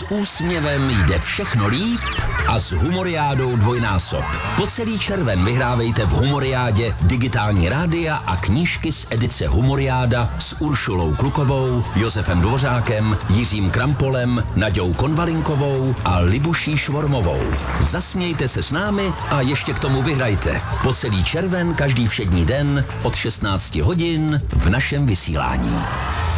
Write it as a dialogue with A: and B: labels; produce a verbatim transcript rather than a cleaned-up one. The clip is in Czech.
A: úsměvem jde všechno líp a s Humoriádou dvojnásob. Po celý červen vyhrávejte v Humoriádě digitální rádia a knížky z edice Humoriáda s Uršulou Klukovou, Josefem Dvořákem, Jiřím Krampolem, Naďou Konvalinkovou a Libuší Švormovou. Zasmějte se s námi a ještě k tomu vyhrajte. Po celý červen každý všední den od šestnácti hodin v našem vysílání.